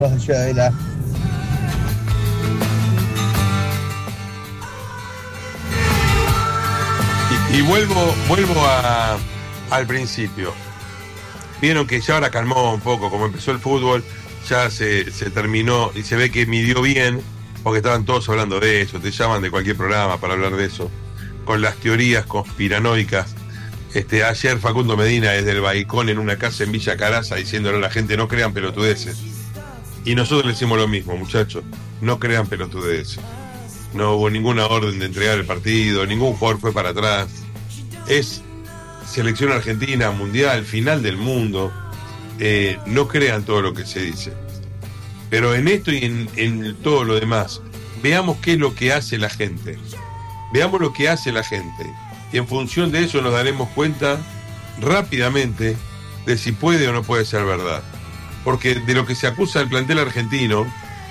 Ciudadela. Y vuelvo al principio. Vieron que ya ahora calmó un poco, como empezó el fútbol, ya se terminó y se ve que midió bien, porque estaban todos hablando de eso, te llaman de cualquier programa para hablar de eso, con las teorías conspiranoicas. Ayer Facundo Medina desde el balcón en una casa en Villa Caraza diciéndole a la gente no crean pelotudeces. Y nosotros le decimos lo mismo, muchachos, no crean pelotudeces. No hubo ninguna orden de entregar el partido, ningún jugador fue para atrás. Es selección argentina, mundial, final del mundo. No crean todo lo que se dice. Pero en esto y en todo lo demás, veamos qué es lo que hace la gente. Veamos lo que hace la gente. Y en función de eso nos daremos cuenta rápidamente de si puede o no puede ser verdad. Porque de lo que se acusa al plantel argentino,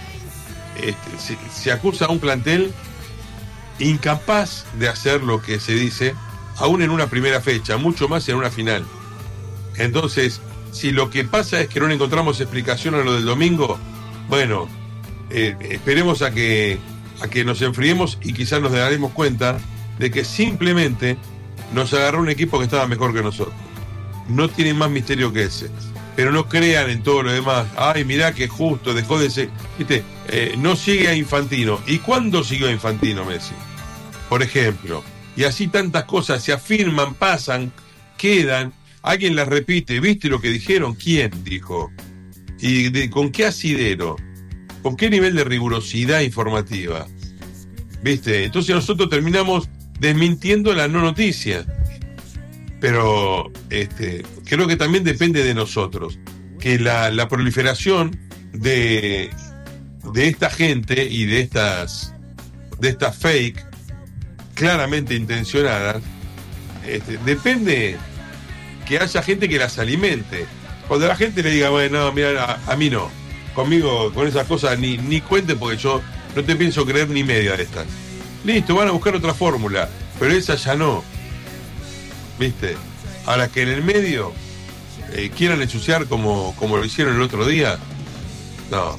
se acusa a un plantel incapaz de hacer lo que se dice, aún en una primera fecha, mucho más en una final. Entonces, si lo que pasa es que no le encontramos explicación a lo del domingo, bueno, esperemos a que nos enfriemos y quizás nos daremos cuenta de que simplemente nos agarró un equipo que estaba mejor que nosotros. No tiene más misterio que ese. Pero no crean en todo lo demás. Ay, mirá que justo, dejó de ser... ¿Viste? No sigue a Infantino. ¿Y cuándo siguió a Infantino Messi? Por ejemplo. Y así tantas cosas se afirman, pasan, quedan. Alguien las repite. ¿Viste lo que dijeron? ¿Quién dijo? ¿Y con qué asidero? ¿Con qué nivel de rigurosidad informativa? ¿Viste? Entonces nosotros terminamos desmintiendo la no noticia. Pero creo que también depende de nosotros, que la proliferación de esta gente y de estas fake claramente intencionadas, depende que haya gente que las alimente. Cuando la gente le diga, bueno, no, mira, a mí no, conmigo con esas cosas ni cuente porque yo no te pienso creer ni media de estas. Listo, van a buscar otra fórmula, pero esa ya no. ¿Viste? Ahora que en el medio quieran ensuciar como lo hicieron el otro día, no.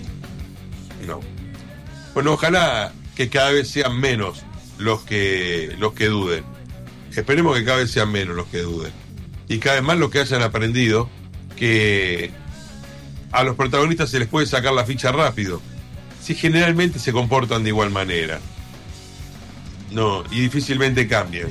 Bueno, ojalá que cada vez sean menos los que duden. Esperemos que cada vez sean menos los que duden. Y cada vez más los que hayan aprendido que a los protagonistas se les puede sacar la ficha rápido, si generalmente se comportan de igual manera. No, y difícilmente cambian.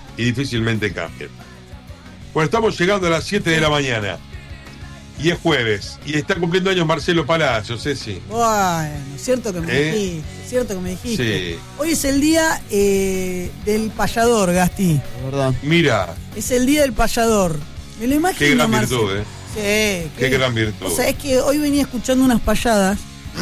Bueno, estamos llegando a las 7 de la mañana. Y es jueves. Y está cumpliendo años Marcelo Palacio, Ceci. Bueno, cierto que me dijiste. Sí. Hoy es el día del payador, Gasti. ¿Verdad? Mira. Es el día del payador. Me lo imagino, qué gran Marcelo. Virtud, Sí. Qué gran virtud. O sea, es que hoy venía escuchando unas payadas.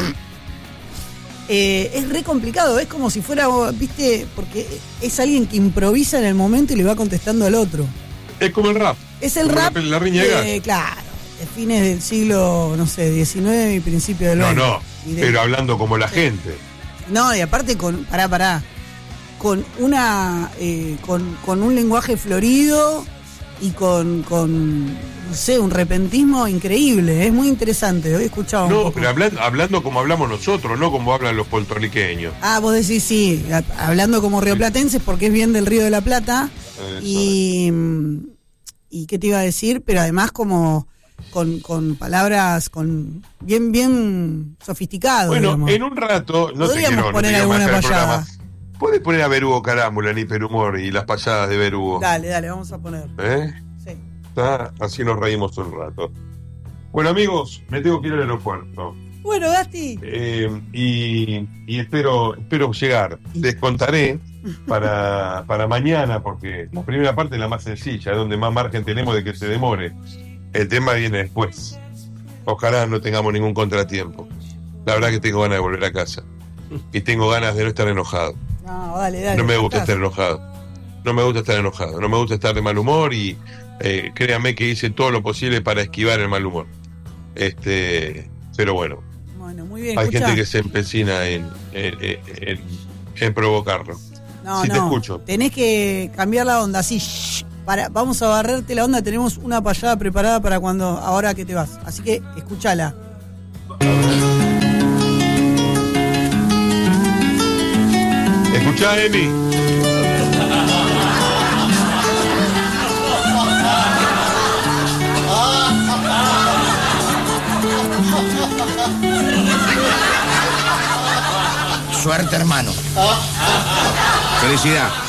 Es re complicado, es como si fuera, viste, porque es alguien que improvisa en el momento y le va contestando al otro. Es como el rap. Es el rap. La riña de gas. Claro, de fines del siglo, no sé, 19 y principio del 20. No, pero hablando como la gente. No, y aparte pará. Con una, con un lenguaje florido y con no sé, un repentismo increíble, es muy interesante. Hoy escuchaba un poco. Pero hablando como hablamos nosotros, no como hablan los puertorriqueños. Ah, vos decís sí, hablando como rioplatenses porque es bien del Río de la Plata. Y qué te iba a decir, pero además como con palabras con bien sofisticado. Bueno, digamos. En un rato podríamos poner alguna payada. Puedes poner a Berugo Carámbula, ni Perumor y las payadas de Berugo. Dale, vamos a poner. Sí. Así nos reímos un rato. Bueno, amigos, me tengo que ir al aeropuerto. Bueno, Gasti. Y espero llegar. Les contaré para mañana, porque la primera parte es la más sencilla, es donde más margen tenemos de que se demore. El tema viene después. Ojalá no tengamos ningún contratiempo. La verdad que tengo ganas de volver a casa. Y tengo ganas de no estar enojado. No, dale. No me gusta estar enojado. No me gusta estar de mal humor y créanme que hice todo lo posible para esquivar el mal humor. Pero bueno. Bueno, muy bien. Hay Escuchá. gente que se empecina en provocarlo. No, te escucho. Tenés que cambiar la onda, así. Vamos a barrerte la onda, tenemos una payada preparada para ahora que te vas. Así que escúchala. Escucha, Emi. Suerte, hermano. Felicidad.